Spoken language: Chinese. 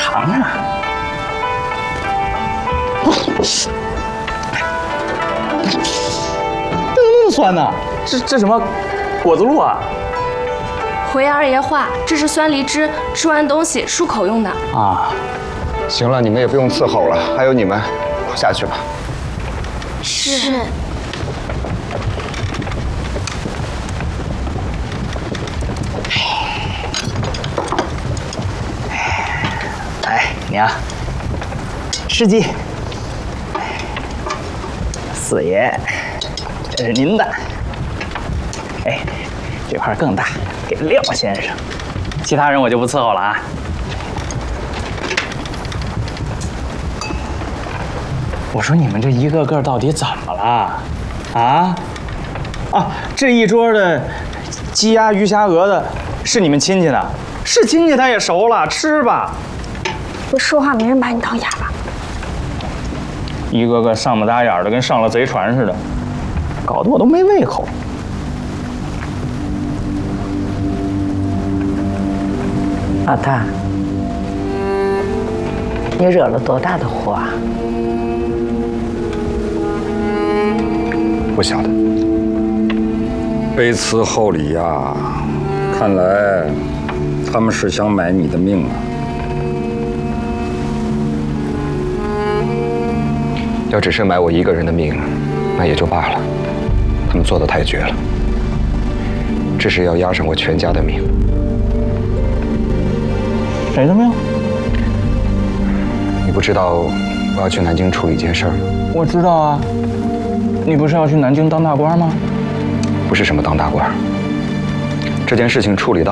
尝尝。怎么那么酸呢？这什么果子露啊？ 回二爷话，这是酸梨汁，吃完东西漱口用的。 啊， 行了，你们也不用伺候了，还有你们，下去吧。 是。 哎，娘，司机，四爷，这是您的。哎，这块更大，给廖先生。其他人我就不伺候了啊。我说你们这一个个到底怎么了？啊？啊，这一桌的鸡鸭鱼虾鹅的，是你们亲戚的？是亲戚他也熟了，吃吧。 不说话没人把你当哑巴。 一个个上不搭眼的，跟上了贼船似的，搞得我都没胃口。 老大，你惹了多大的祸啊？ 不晓得。 卑辞厚礼呀！看来他们是想买你的命啊！ 要只是买我一个人的命，那也就罢了。他们做得太绝了。这是要押上我全家的命。 谁的命？ 你不知道我要去南京处理一件事儿吗？ 我知道啊。你不是要去南京当大官吗？ 不是什么当大官。这件事情处理到